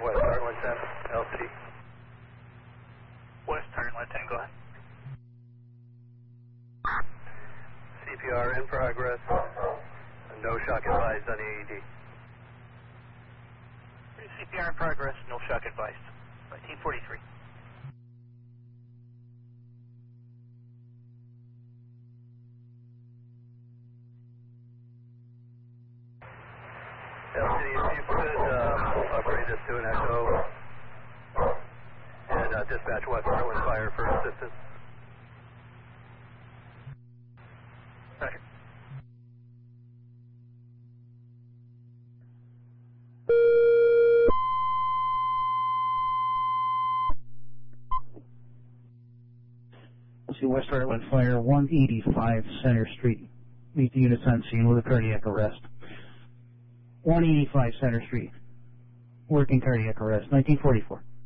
West Heartland 10, LCD. West Heartland 10, go ahead. CPR in progress. No shock advised on the AED. CPR in progress, no shock advised. 1943. LCD, if you could upgrade this to an echo and dispatch West Heartland Fire for assistance. Roger. See West Heartland Fire, 185 Center Street. Meet the units on scene with a cardiac arrest. 185 Center Street. Working cardiac arrest, 1944.